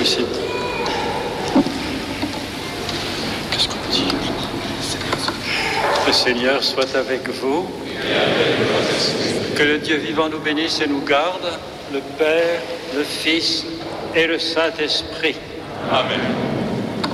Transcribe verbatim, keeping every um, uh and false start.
ici. Qu'est-ce qu'on dit? Le Seigneur soit avec vous. Que le Dieu vivant nous bénisse et nous garde, le Père, le Fils et le Saint-Esprit. Amen.